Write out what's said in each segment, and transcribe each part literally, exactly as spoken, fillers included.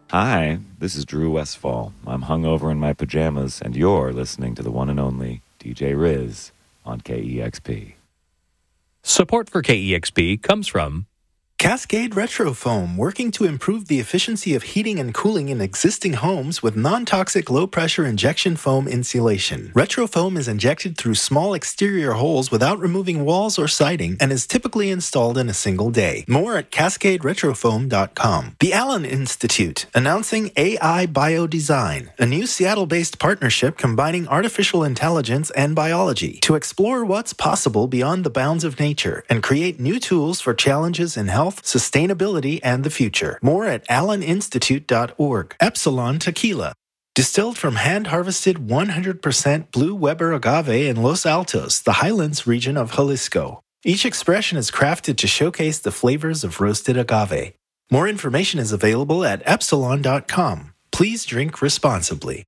Hi, this is Drew Westfall. I'm hungover in my pajamas, and you're listening to the one and only D J Riz on K E X P. Support for K E X P comes from Cascade Retrofoam, working to improve the efficiency of heating and cooling in existing homes with non-toxic low-pressure injection foam insulation. Retrofoam is injected through small exterior holes without removing walls or siding and is typically installed in a single day. More at cascade retrofoam dot com. The Allen Institute, announcing A I Biodesign, a new Seattle-based partnership combining artificial intelligence and biology to explore what's possible beyond the bounds of nature and create new tools for challenges in health, sustainability, and the future. More at allen institute dot org. Epsilon Tequila, distilled from hand-harvested one hundred percent blue Weber agave in Los Altos, the highlands region of Jalisco. Each expression is crafted to showcase the flavors of roasted agave. More information is available at epsilon dot com. Please drink responsibly.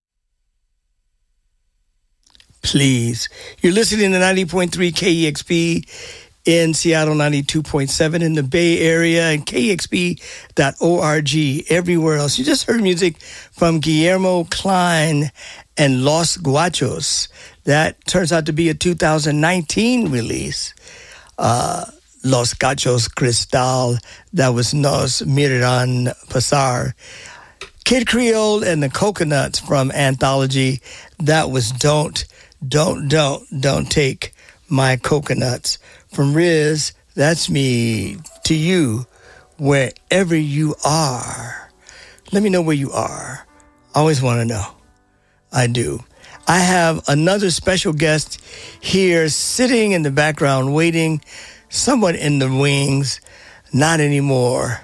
Please. You're listening to ninety point three K E X P in Seattle, ninety-two point seven in the Bay Area, and K E X P dot org everywhere else. You just heard music from Guillermo Klein and Los Guachos. That turns out to be a two thousand nineteen release. Uh, Los Gachos Cristal, that was Nos Miran Pasar. Kid Creole and the Coconuts from Anthology, that was Don't, Don't, Don't, Don't Take My Coconuts. From Riz, that's me, to you, wherever you are. Let me know where you are. I always want to know. I do. I have another special guest here sitting in the background waiting, somewhat in the wings, not anymore.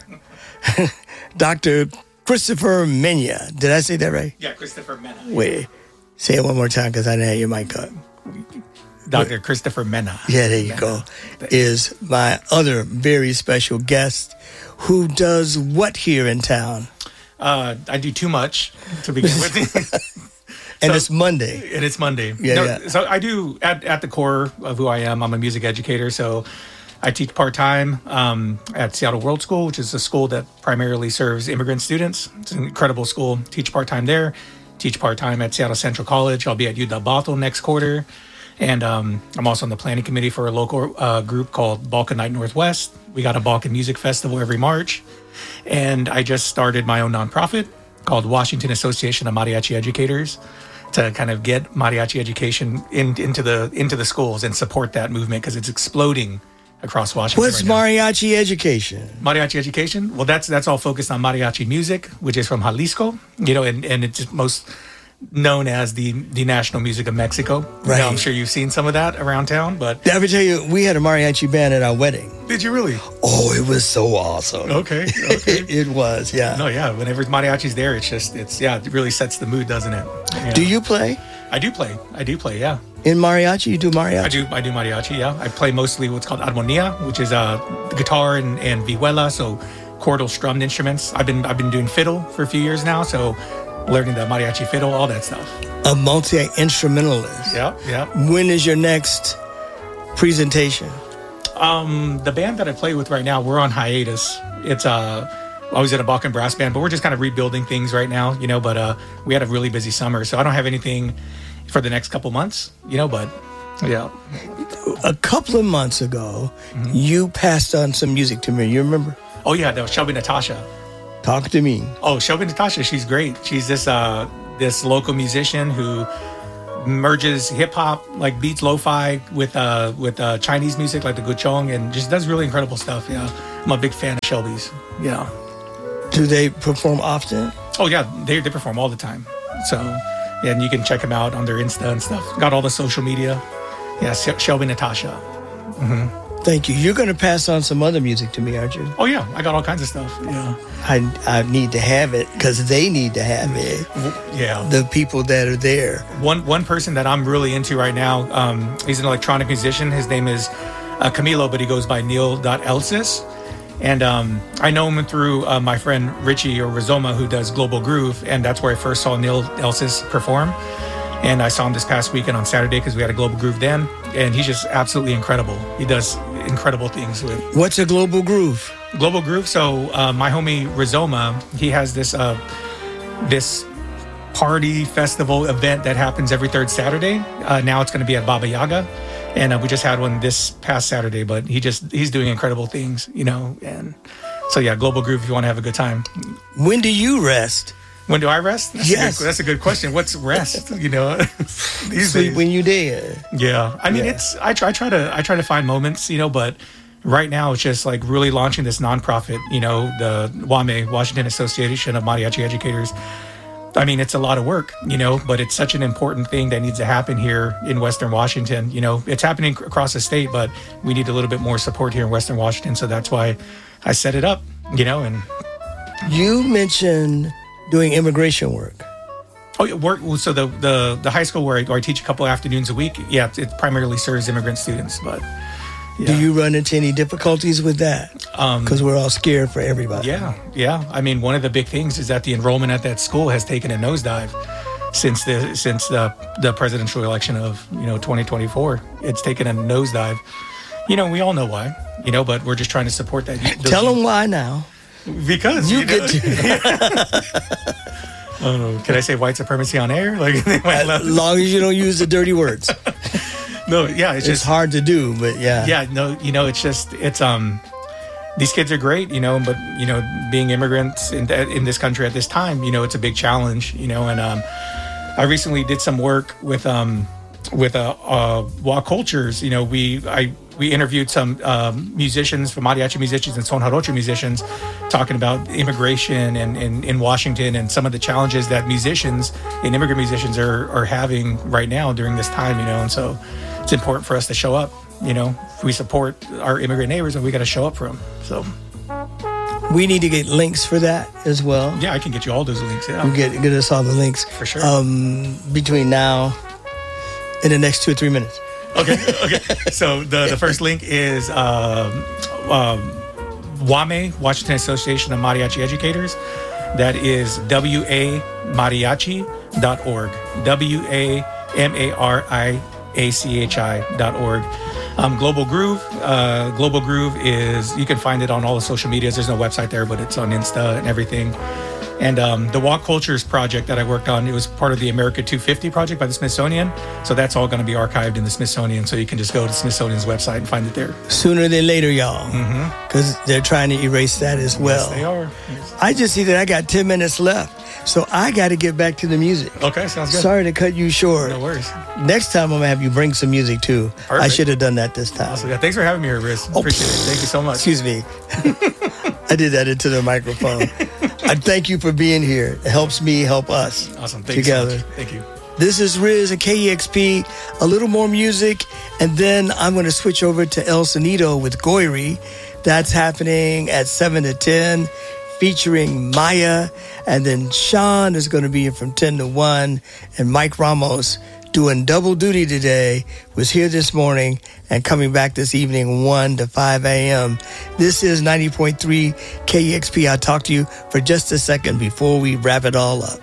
Doctor Christopher Mena. Did I say that right? Yeah, Christopher Mena. Wait, say it one more time because I didn't have your mic up. Doctor Christopher Mena. Yeah, there you Mena. go. Is my other very special guest who does what here in town? Uh, I do too much to begin with. And so, it's Monday. And it's Monday. Yeah, no, yeah. So I do, at, at the core of who I am, I'm a music educator. So I teach part-time um, at Seattle World School, which is a school that primarily serves immigrant students. It's an incredible school. Teach part-time there. Teach part-time at Seattle Central College. I'll be at U W Bethel next quarter. And um, I'm also on the planning committee for a local uh, group called Balkan Night Northwest. We got a Balkan Music Festival every March. And I just started my own nonprofit called Washington Association of Mariachi Educators to kind of get mariachi education in, into the into the schools and support that movement because it's exploding across Washington. What's right mariachi education? Mariachi education? Well, that's that's all focused on mariachi music, which is from Jalisco, you know, and, and it's most known as the the national music of Mexico. Right. You know, I'm sure you've seen some of that around town, but... Did I ever tell you, we had a mariachi band at our wedding. Did you really? Oh, it was so awesome. Okay, okay. It was, yeah. No, yeah, whenever mariachi's there, it's just, it's, yeah, it really sets the mood, doesn't it? Yeah. Do you play? I do play. I do play, yeah. In mariachi? You do mariachi? I do I do mariachi, yeah. I play mostly what's called armonía, which is uh, guitar and, and vihuela, so chordal strummed instruments. I've been I've been doing fiddle for a few years now, so learning the mariachi fiddle, all that stuff. A multi-instrumentalist. Yeah, yeah. When is your next presentation? Um, the band that I play with right now, we're on hiatus. It's uh, I was in a Balkan brass band, but we're just kind of rebuilding things right now, you know. But uh, we had a really busy summer, so I don't have anything for the next couple months, you know. But yeah, a couple of months ago, mm-hmm. you passed on some music to me. You remember? Oh yeah, that was Shelby Natasha. Talk to me. Oh, Shelby Natasha, she's great. She's this uh, this local musician who merges hip hop, like beats lo-fi with uh, with uh, Chinese music, like the guchong, and just does really incredible stuff. Yeah, I'm a big fan of Shelby's. Yeah. Do they perform often? Oh yeah, they they perform all the time. So, yeah, and you can check them out on their Insta and stuff. Got all the social media. Yeah, Shelby Natasha. Mm-hmm. Thank you. You're going to pass on some other music to me, aren't you? Oh, yeah. I got all kinds of stuff. Yeah. I I need to have it because they need to have it. Yeah. The people that are there. One one person that I'm really into right now, um, he's an electronic musician. His name is uh, Camilo, but he goes by Neil.Elsis. And um, I know him through uh, my friend Richie or Rizoma, who does Global Groove. And that's where I first saw Neil Elsis perform. And I saw him this past weekend on Saturday because we had a Global Groove then. And he's just absolutely incredible. He does incredible things with. What's a Global Groove? Global Groove. So uh, my homie Rizoma, he has this uh, this party festival event that happens every third Saturday. Uh, now it's going to be at Baba Yaga, and uh, we just had one this past Saturday. But he just he's doing incredible things, you know. And so yeah, Global Groove if you want to have a good time. When do you rest? When do I rest? That's Yes. a good, that's a good question. What's rest? You know, these Sleep days. when you dead. Yeah, I mean, Yeah. it's I try, I try to I try to find moments, you know, but right now it's just like really launching this nonprofit, you know, the WAME, Washington Association of Mariachi Educators. I mean, it's a lot of work, you know, but it's such an important thing that needs to happen here in Western Washington. You know, it's happening across the state, but we need a little bit more support here in Western Washington. So that's why I set it up, you know, and You mentioned doing immigration work. oh, yeah, work. So the the the high school where I, where I teach a couple afternoons a week, yeah, it primarily serves immigrant students, but. Yeah. Do you run into any difficulties with that? Because we're all scared for everybody. Yeah, yeah. I mean, one of the big things is that the enrollment at that school has taken a nosedive since the since the the presidential election of you know twenty twenty-four. It's taken a nosedive. You know, we all know why. You know, but we're just trying to support that. those- Tell them why now. because You you, know, get to, I don't know. Can I say white supremacy on air? Like, they might as laugh. long as you don't use the dirty words. No, yeah, it's It's just hard to do, but yeah. yeah, no, you know, it's just it's um these kids are great, you know, but you know, being immigrants in in this country at this time, you know, it's a big challenge, you know, and um I recently did some work with um with uh, uh Wa Cultures, you know, we I we interviewed some um, musicians, from mariachi musicians and son jarocho musicians, talking about immigration and in, in Washington and some of the challenges that musicians and immigrant musicians are are having right now during this time, you know, and so it's important for us to show up. You know, if we support our immigrant neighbors, and we got to show up for them. So We need to get links for that as well. yeah, I can get you all those links. Yeah, You get get us all the links For sure. Um, between now and the next two or three minutes. okay, okay. So the the first link is um, um, WAME, Washington Association of Mariachi Educators. That is W A mariachi dot org. W A M A R I A C H I dot org. Um, Global Groove. Uh, Global Groove is, you can find it on all the social medias. There's no website there, but it's on Insta and everything. And um, the Walk Cultures project that I worked on, it was part of the America two fifty project by the Smithsonian. So that's all going to be archived in the Smithsonian. So you can just go to Smithsonian's website and find it there. Sooner than later, y'all. Because they're trying to erase that as well. Yes, they are. Yes. I just see that I got ten minutes left. So I got to get back to the music. Okay, sounds good. Sorry to cut you short. No worries. Next time I'm going to have you bring some music too. I Perfect. should have done that this time. So, yeah, thanks for having me here, Riz. Appreciate it. Thank you so much. Excuse me. I did that into the microphone. I thank you for being here. It helps me help us Awesome. Thank together. you so much. Thank you. This is Riz at K E X P. A little more music, and then I'm going to switch over to El Sonido with Goyri. That's happening at seven to ten, featuring Maya. And then Sean is going to be here from ten to one. And Mike Ramos, doing double duty today, was here this morning and coming back this evening, one to five a.m. This is ninety point three K E X P. I'll talk to you for just a second before we wrap it all up.